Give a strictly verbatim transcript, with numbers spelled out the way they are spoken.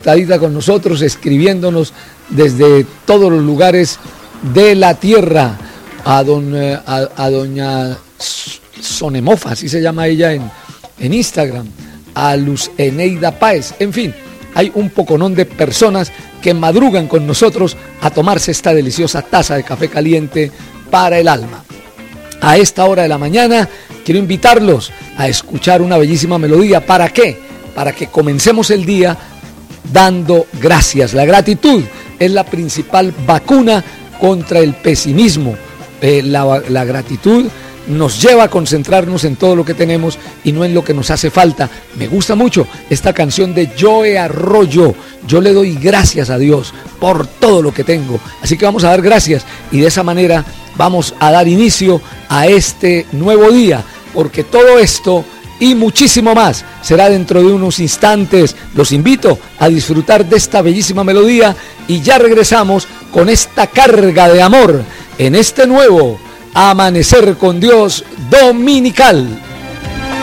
conectadita con nosotros, escribiéndonos desde todos los lugares de la tierra. A, don, a, a doña Sonemofa, así se llama ella en, en Instagram, a Luz Eneida Páez, en fin, hay un poconón de personas que madrugan con nosotros a tomarse esta deliciosa taza de café caliente para el alma. A esta hora de la mañana quiero invitarlos a escuchar una bellísima melodía. ¿Para qué? Para que comencemos el día dando gracias. La gratitud es la principal vacuna contra el pesimismo. Eh, la, la gratitud nos lleva a concentrarnos en todo lo que tenemos y no en lo que nos hace falta. Me gusta mucho esta canción de Joe Arroyo. Yo le doy gracias a Dios por todo lo que tengo. Así que vamos a dar gracias y de esa manera vamos a dar inicio a este nuevo día, porque todo esto y muchísimo más será dentro de unos instantes. Los invito a disfrutar de esta bellísima melodía y ya regresamos con esta carga de amor en este nuevo Amanecer con Dios Dominical.